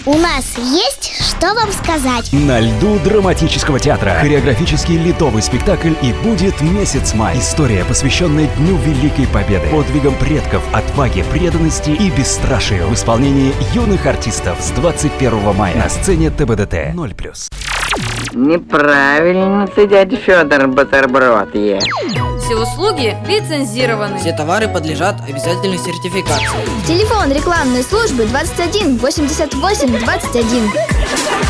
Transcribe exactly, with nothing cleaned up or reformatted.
У нас есть что вам сказать. На льду драматического театра хореографический ледовый спектакль «И будет месяц май». История, посвященная Дню Великой Победы, подвигам предков, отваге, преданности и бесстрашию в исполнении юных артистов с двадцать первого мая на сцене тэ бэ дэ тэ ноль плюс. Неправильно ты, дядя Федор, бутерброд ешь. Все услуги лицензированы. Все товары подлежат обязательной сертификации. Телефон рекламной службы двадцать один восемьдесят восемь двадцать один.